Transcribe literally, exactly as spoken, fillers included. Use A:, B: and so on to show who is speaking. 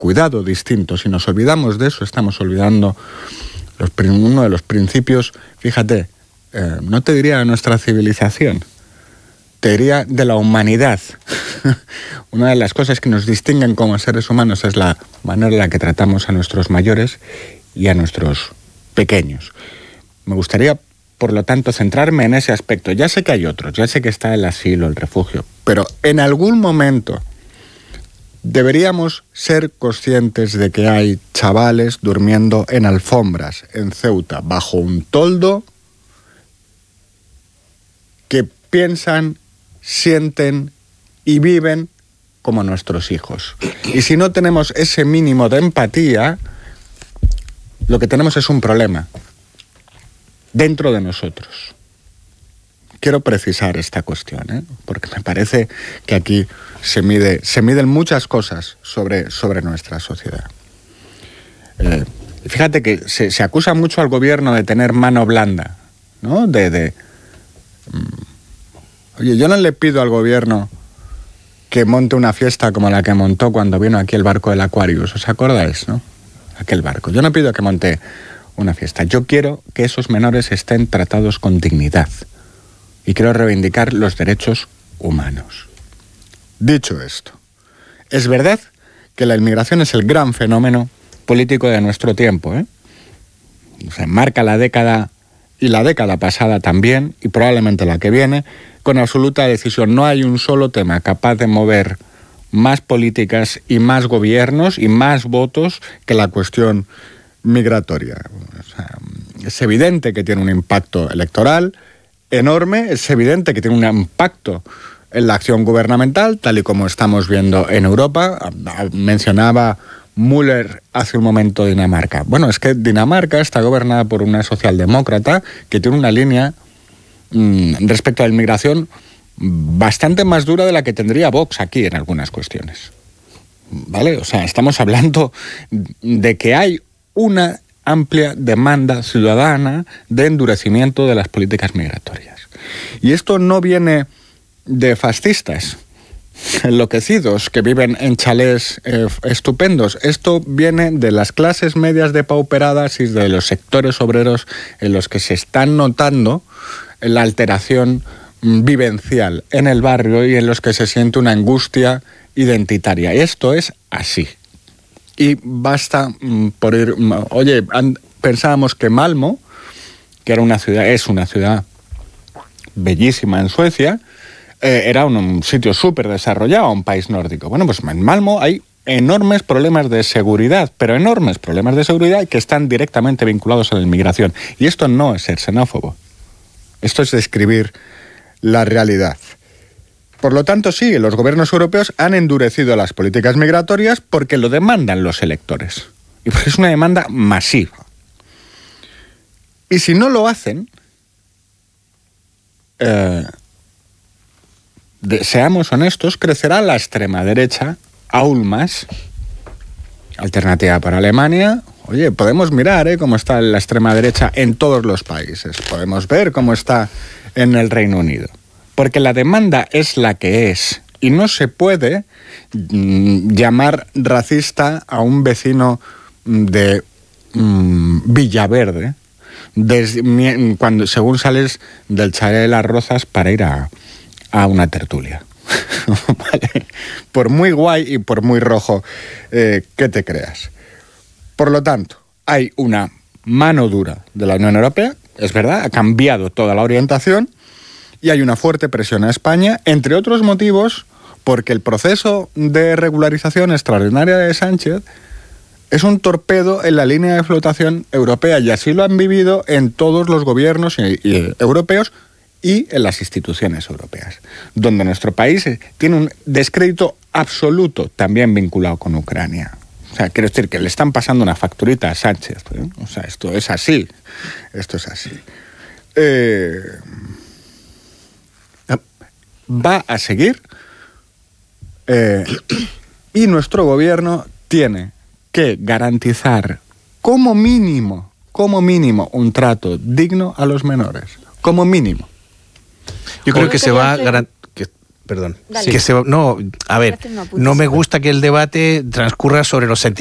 A: cuidado distinto. Si nos olvidamos de eso, estamos olvidando los, uno de los principios, fíjate, eh, no te diría de nuestra civilización, te diría de la humanidad. Una de las cosas que nos distinguen como seres humanos es la manera en la que tratamos a nuestros mayores y a nuestros pequeños. Me gustaría, por lo tanto, centrarme en ese aspecto. Ya sé que hay otros, ya sé que está el asilo, el refugio, pero en algún momento deberíamos ser conscientes de que hay chavales durmiendo en alfombras en Ceuta, bajo un toldo, que piensan, sienten y viven como nuestros hijos. Y si no tenemos ese mínimo de empatía, lo que tenemos es un problema dentro de nosotros. Quiero precisar esta cuestión, ¿eh? Porque me parece que aquí se mide, se miden muchas cosas sobre, sobre nuestra sociedad. Eh, fíjate que se, se acusa mucho al gobierno de tener mano blanda, ¿no? De, de Oye, yo no le pido al gobierno que monte una fiesta como la que montó cuando vino aquí el barco del Aquarius. ¿Os acordáis, no? Aquel barco. Yo no pido que monte una fiesta. Yo quiero que esos menores estén tratados con dignidad. Y quiero reivindicar los derechos humanos. Dicho esto, es verdad que la inmigración es el gran fenómeno político de nuestro tiempo, ¿eh? Se marca la década y la década pasada también, y probablemente la que viene, con absoluta decisión. No hay un solo tema capaz de mover más políticas y más gobiernos y más votos que la cuestión migratoria. O sea, es evidente que tiene un impacto electoral enorme, es evidente que tiene un impacto en la acción gubernamental, tal y como estamos viendo en Europa. Mencionaba Müller hace un momento Dinamarca. Bueno, es que Dinamarca está gobernada por una socialdemócrata que tiene una línea mmm, respecto a la inmigración bastante más dura de la que tendría Vox aquí en algunas cuestiones. ¿Vale? O sea, estamos hablando de que hay una amplia demanda ciudadana de endurecimiento de las políticas migratorias. Y esto no viene de fascistas enloquecidos que viven en chalés eh, estupendos. Esto viene de las clases medias depauperadas y de los sectores obreros en los que se están notando la alteración vivencial en el barrio y en los que se siente una angustia identitaria. Esto es así. Y basta mm, por ir... Oye, an, pensábamos que Malmö, que era una ciudad, es una ciudad bellísima en Suecia, eh, era un, un sitio súper desarrollado, un país nórdico. Bueno, pues en Malmö hay enormes problemas de seguridad, pero enormes problemas de seguridad que están directamente vinculados a la inmigración. Y esto no es ser xenófobo. Esto es describir la realidad. Por lo tanto, sí, los gobiernos europeos han endurecido las políticas migratorias porque lo demandan los electores. Y porque es una demanda masiva. Y si no lo hacen, eh, de, seamos honestos, crecerá la extrema derecha aún más. Alternativa para Alemania. Oye, podemos mirar ¿eh? cómo está la extrema derecha en todos los países. Podemos ver cómo está en el Reino Unido. Porque la demanda es la que es. Y no se puede mm, llamar racista a un vecino de mm, Villaverde desde, cuando, según sales del chalet de las Rozas para ir a, a una tertulia. ¿Vale? Por muy guay y por muy rojo eh, que te creas. Por lo tanto, hay una mano dura de la Unión Europea, es verdad, ha cambiado toda la orientación, y hay una fuerte presión a España, entre otros motivos, porque el proceso de regularización extraordinaria de Sánchez es un torpedo en la línea de flotación europea, y así lo han vivido en todos los gobiernos y, y, europeos y en las instituciones europeas, donde nuestro país tiene un descrédito absoluto, también vinculado con Ucrania. O sea, quiero decir que le están pasando una facturita a Sánchez, ¿eh? O sea, esto es así, esto es así. Eh... va a seguir eh, y nuestro gobierno tiene que garantizar como mínimo, como mínimo, un trato digno a los menores, como mínimo.
B: Yo creo que se va a garantizar... Perdón.
C: Dale.
B: Que se, no, a ver,
C: Voy a hacer un apunte.
B: no me gusta que el debate transcurra sobre los sentimientos